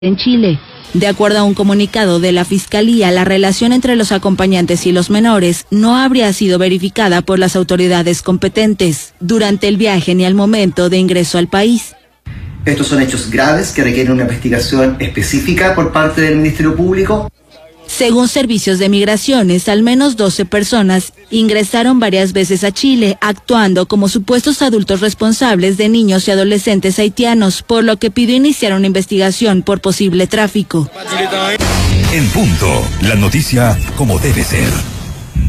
en Chile. De acuerdo a un comunicado de la Fiscalía, la relación entre los acompañantes y los menores no habría sido verificada por las autoridades competentes durante el viaje ni al momento de ingreso al país. Estos son hechos graves que requieren una investigación específica por parte del Ministerio Público. Según servicios de migraciones, al menos 12 personas ingresaron varias veces a Chile, actuando como supuestos adultos responsables de niños y adolescentes haitianos, por lo que pidió iniciar una investigación por posible tráfico. En punto, la noticia como debe ser.